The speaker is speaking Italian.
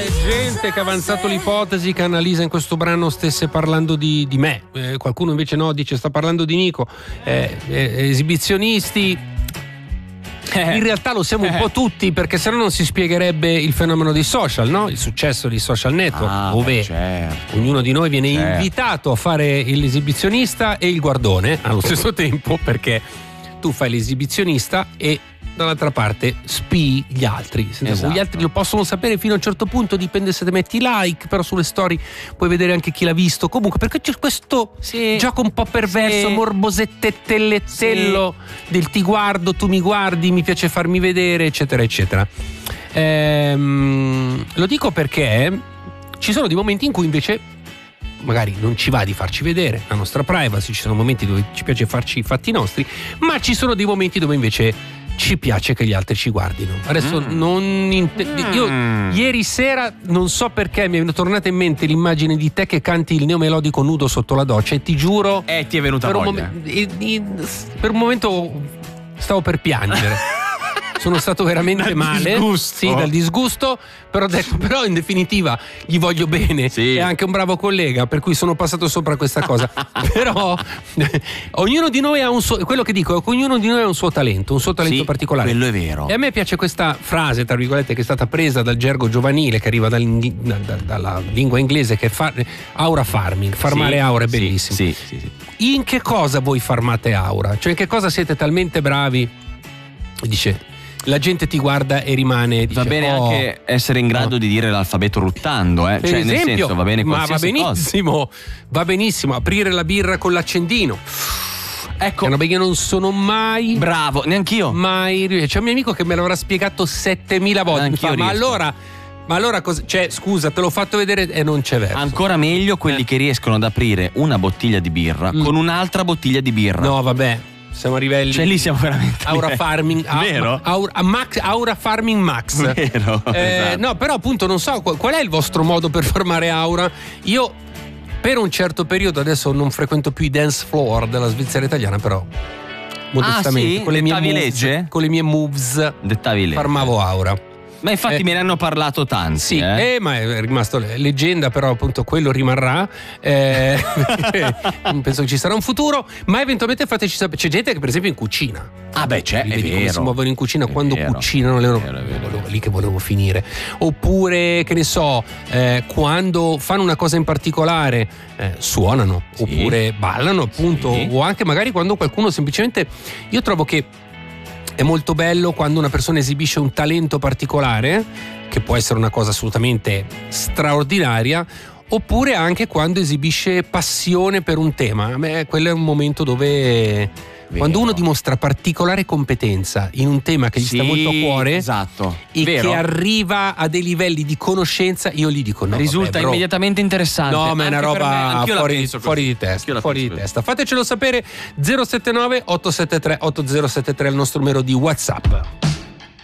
gente che ha avanzato l'ipotesi che Annalisa in questo brano stesse parlando di me. Qualcuno invece no, dice sta parlando di Nico. Esibizionisti. In realtà lo siamo un po' tutti, perché sennò non si spiegherebbe il fenomeno dei social, no? Il successo dei social network, dove ognuno di noi viene invitato a fare l'esibizionista e il guardone allo stesso tempo, perché tu fai l'esibizionista e dall'altra parte spii gli altri. Gli altri lo possono sapere fino a un certo punto, dipende se ti metti like, però sulle story puoi vedere anche chi l'ha visto. Comunque, perché c'è questo gioco un po' perverso, morbosettellettello del ti guardo, tu mi guardi, mi piace farmi vedere, eccetera eccetera. Lo dico perché ci sono dei momenti in cui invece magari non ci va di farci vedere la nostra privacy, ci sono momenti dove ci piace farci i fatti nostri, ma ci sono dei momenti dove invece ci piace che gli altri ci guardino. Adesso io ieri sera non so perché mi è tornata in mente l'immagine di te che canti il neomelodico nudo sotto la doccia e ti giuro ti è venuta voglia. Per un momento stavo per piangere. Sono stato veramente male. Sì, dal disgusto, però ho detto, però in definitiva gli voglio bene, è anche un bravo collega, per cui sono passato sopra questa cosa. Però ognuno di noi ha un suo, quello che dico, ognuno di noi ha un suo talento particolare. Quello è vero. E a me piace questa frase, tra virgolette, che è stata presa dal gergo giovanile, che arriva dalla lingua inglese, che è aura farming. Farmare aura è bellissimo. Sì. In che cosa voi farmate aura? Cioè in che cosa siete talmente bravi? Dice, la gente ti guarda e rimane, dice, va bene anche essere in grado di dire l'alfabeto ruttando, per cioè esempio, nel senso va bene qualsiasi va benissimo aprire la birra con l'accendino. Ecco, perché io non sono mai bravo, neanch'io. Mai. C'è un mio amico che me l'avrà spiegato 7000 volte. Ma allora cosa? Cioè, scusa, te l'ho fatto vedere e non c'è verso. Ancora meglio quelli che riescono ad aprire una bottiglia di birra con un'altra bottiglia di birra. No, vabbè. Siamo a livelli. Cioè lì siamo veramente. Aura farming. Vero? Aura farming max. Vero. Esatto. No, però appunto non so qual è il vostro modo per farmare aura. Io per un certo periodo adesso non frequento più i dance floor della Svizzera italiana, però modestamente con le mie moves dettavi legge. Farmavo aura. Ma infatti me ne hanno parlato tanti. Ma è rimasto leggenda, però appunto quello rimarrà. Penso che ci sarà un futuro, ma eventualmente fateci sapere. C'è gente che per esempio in cucina. È vero. Come si muovono in cucina quando cucinano lì che volevo finire. Oppure, che ne so, quando fanno una cosa in particolare suonano, oppure ballano appunto, o anche magari quando qualcuno semplicemente, io trovo che è molto bello quando una persona esibisce un talento particolare, che può essere una cosa assolutamente straordinaria, oppure anche quando esibisce passione per un tema. A me quello è un momento dove quando uno dimostra particolare competenza in un tema che gli sta molto a cuore, e che arriva a dei livelli di conoscenza, io gli dico no, risulta immediatamente interessante. No, ma è una roba fuori di testa. Fatecelo sapere. 079 873 8073 è il nostro numero di WhatsApp.